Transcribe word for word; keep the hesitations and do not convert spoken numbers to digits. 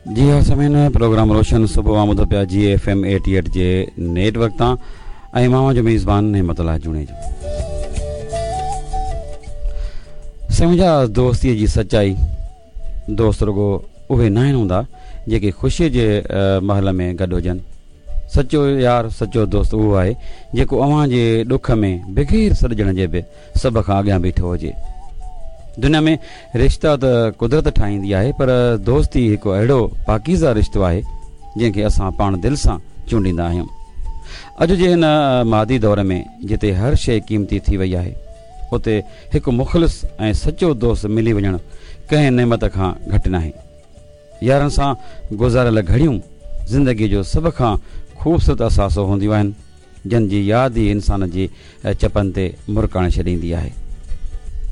जी हाँ समीन प्रोग्राम रोशन सुबुह वां ॿुधो पिया जी एफ एम एटी एट जे नेटवर्क तां ऐं मां जो मेज़बान हिम्मतुल्लाह जूणे जो समुझा दोस्तीअ जी सचाई दोस्त रुगो उहे न आहिनि हूंदा जेके ख़ुशीअ जे महल में गॾु हुजनि। सचो यार सचो दोस्त उहो आहे जेको अव्हां जे ॾुख में बग़ैर सॾजण जे बि सभ खां अॻियां बीठो हुजे। दुनिया में रिश्ता त कुदरत ठाहींदी आहे पर दोस्ती हिकु अहिड़ो पाकीज़ा रिश्तो आहे जंहिंखे असां पाण दिलि सां चूंडींदा आहियूं। अॼु जे हिन मादी दौर में जिते हर शइ क़ीमती थी वई आहे उते हिकु मुख़लिस ऐं सचो दोस्त मिली वञणु कंहिं नेमत खां घटि नाहे। यारनि सां गुज़ारियल घड़ियूं ज़िंदगी जो सभ खां ख़ूबसूरत असासो हूंदियूं आहिनि जिन जी यादि ई इंसान जी चपनि ते मुरकाणे छॾींदी आहे।